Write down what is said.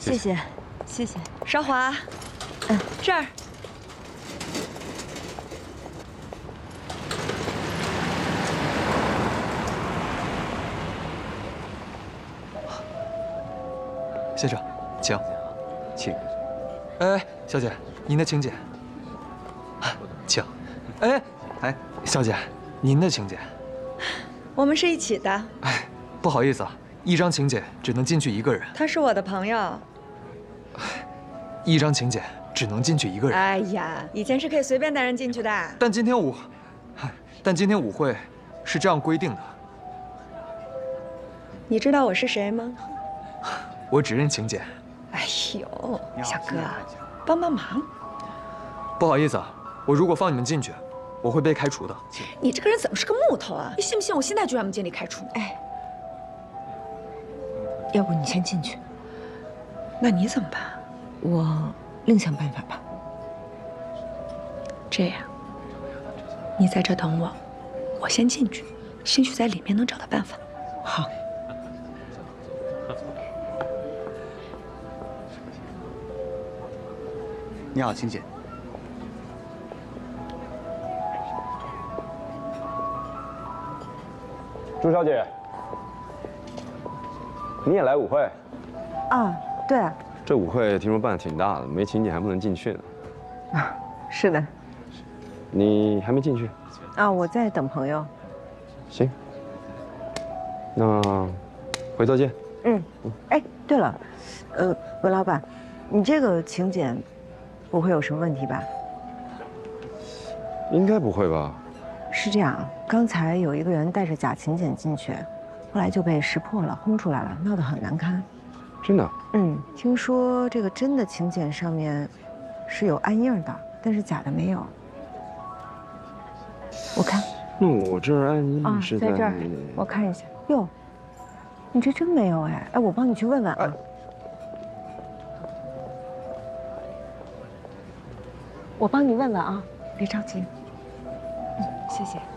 谢谢，谢谢。 韶华，这儿。 先生，请。 请。 哎，小姐，您的请柬。请。哎，小姐，您的请柬。 我们是一起的。 哎，不好意思啊，一张请柬只能进去一个人。 他是我的朋友。 一张请柬只能进去一个人。 哎呀，以前是可以随便带人进去的。 但今天舞会是这样规定的。 你知道我是谁吗？ 我只认请柬。 哎呦，小哥，帮帮忙。 不好意思啊，我如果放你们进去，我会被开除的。 你这个人怎么是个木头啊？你信不信我现在就让我们经理开除你？ 哎，要不你先进去， 那你怎么办？ 我另想办法吧。 这样，你在这等我，我先进去，兴许在里面能找到办法。 好。 你好，请柬。 朱小姐，你也来舞会？ 啊，对啊。 这舞会听说办的挺大的，没请柬还不能进去呢。 啊，是的。 你还没进去？ 啊，我在等朋友。 行。那回头见。 哎，对了，文老板，你这个请柬不会有什么问题吧？ 应该不会吧？ 是这样，刚才有一个人带着假请柬进去，后来就被识破了，轰出来了，闹得很难堪。 真的？ 听说这个真的请柬上面是有暗印的，但是假的没有。我看。 那我这儿暗印是在这儿，我看一下。哟，你这真没有哎！哎，我帮你去问问啊。我帮你问问啊，别着急。谢谢。